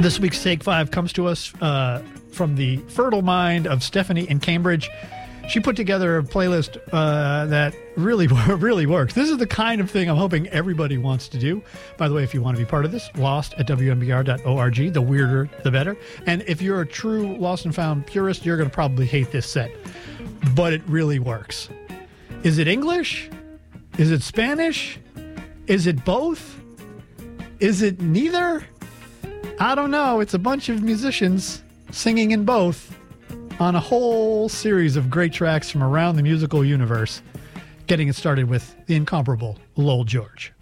This week's Take 5 comes to us from the fertile mind of Stephanie in Cambridge. She put together a playlist that really works. This is the kind of thing I'm hoping everybody wants to do. By the way, if you want to be part of this, lost@WNBR.org. The weirder, the better. And if you're a true Lost and Found purist, you're going to probably hate this set. But it really works. Is it English? Is it Spanish? Is it both? Is it neither? I don't know. It's a bunch of musicians singing in both on a whole series of great tracks from around the musical universe. Getting it started with the incomparable Lowell George.